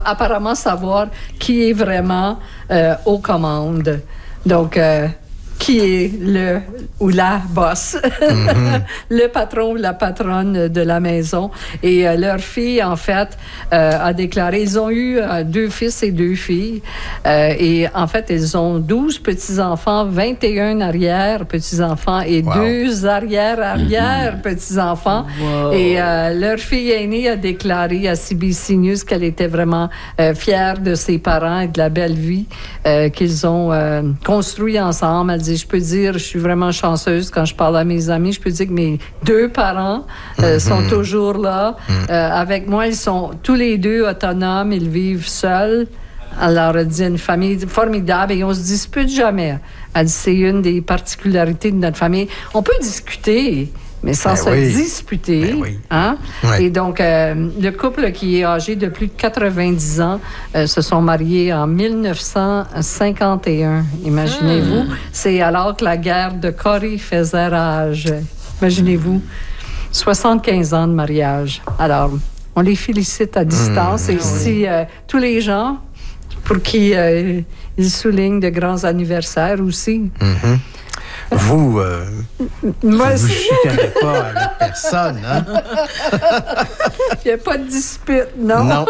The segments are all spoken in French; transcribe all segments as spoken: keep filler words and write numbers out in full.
apparemment savoir qui est vraiment euh, aux commandes. Donc, euh, qui est le ou la boss, mm-hmm. le patron ou la patronne de la maison. Et euh, leur fille, en fait, euh, a déclaré, ils ont eu euh, deux fils et deux filles. Euh, et en fait, ils ont douze petits-enfants, vingt et un arrière-petits-enfants et wow. deux arrière-arrière-petits-enfants. Wow. Et euh, leur fille aînée a déclaré à C B C News qu'elle était vraiment euh, fière de ses parents et de la belle vie euh, qu'ils ont euh, construit ensemble. Elle dit, je peux dire, je suis vraiment chanceuse quand je parle à mes amis, je peux dire que mes deux parents euh, mm-hmm. sont toujours là. Mm. Euh, avec moi, ils sont tous les deux autonomes, ils vivent seuls. Alors, elle dit, une famille formidable et on se dispute jamais. Elle dit, c'est une des particularités de notre famille. On peut discuter, mais sans ben se oui. disputer. Ben oui. Hein? Oui. Et donc, euh, le couple qui est âgé de plus de quatre-vingt-dix ans euh, se sont mariés en dix-neuf cent cinquante et un. Imaginez-vous. Mm. C'est alors que la guerre de Corée faisait rage. Imaginez-vous. soixante-quinze ans de mariage. Alors, on les félicite à distance. Mm. Et ici, euh, tous les gens pour qui euh, ils soulignent de grands anniversaires aussi. Mm-hmm. Vous, euh, Moi, vous ne chicanez pas avec personne, hein? Il n'y a pas de dispute, non? Non.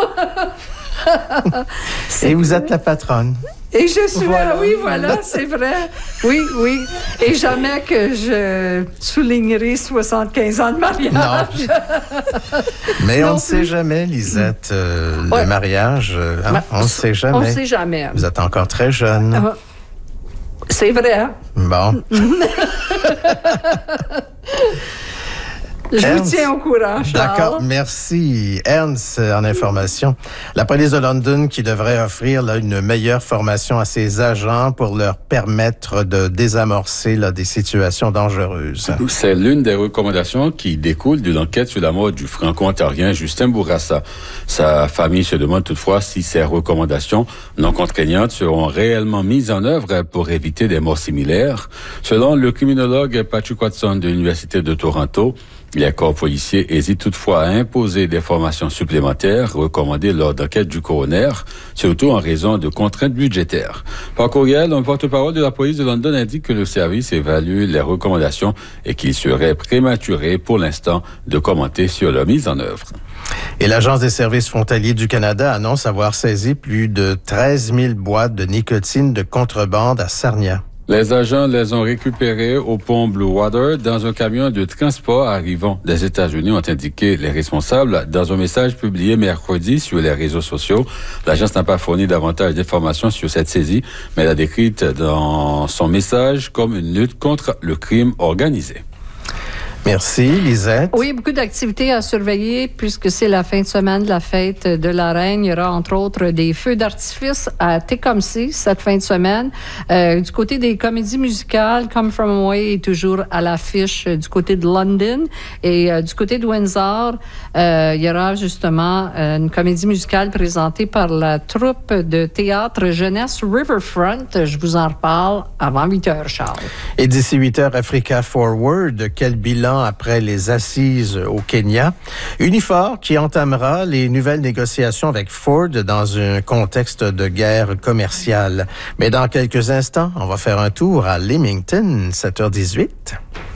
Et vous êtes la patronne. Et je suis voilà. Oui, voilà, c'est vrai. Oui, oui. Et jamais que je soulignerai soixante-quinze ans de mariage. Non. Mais non on ne sait plus. jamais, Lisette, euh, ouais. le mariage, hein? Ben, on ne sait jamais. On ne sait jamais. Vous êtes encore très jeune. Uh, c'est vrai. Bon. Je Ernst, vous tiens au courant, Charles. D'accord, merci. Ernst, en information. La police de London qui devrait offrir là, une meilleure formation à ses agents pour leur permettre de désamorcer là, des situations dangereuses. C'est l'une des recommandations qui découle de l'enquête sur la mort du franco-ontarien Justin Bourassa. Sa famille se demande toutefois si ces recommandations non contraignantes seront réellement mises en œuvre pour éviter des morts similaires. Selon le criminologue Patrick Watson de l'Université de Toronto, les corps policiers hésitent toutefois à imposer des formations supplémentaires recommandées lors d'enquêtes du coroner, surtout en raison de contraintes budgétaires. Par courriel, un porte-parole de la police de London indique que le service évalue les recommandations et qu'il serait prématuré pour l'instant de commenter sur leur mise en œuvre. Et l'Agence des services frontaliers du Canada annonce avoir saisi plus de treize mille boîtes de nicotine de contrebande à Sarnia. Les agents les ont récupérés au pont Blue Water dans un camion de transport arrivant des États-Unis, ont indiqué les responsables dans un message publié mercredi sur les réseaux sociaux. L'agence n'a pas fourni davantage d'informations sur cette saisie, mais l'a décrite dans son message comme une lutte contre le crime organisé. Merci, Lisette. Oui, beaucoup d'activités à surveiller puisque c'est la fin de semaine de la fête de la Reine. Il y aura entre autres des feux d'artifice à Tecumseh cette fin de semaine. Euh, du côté des comédies musicales, Come From Away est toujours à l'affiche du côté de London. Et euh, du côté de Windsor, euh, il y aura justement euh, une comédie musicale présentée par la troupe de théâtre jeunesse Riverfront. Je vous en reparle avant huit heures, Charles. Et d'ici huit heures, Africa Forward, quel bilan après les assises au Kenya. Unifor qui entamera les nouvelles négociations avec Ford dans un contexte de guerre commerciale. Mais dans quelques instants, on va faire un tour à Leamington, sept heures dix-huit.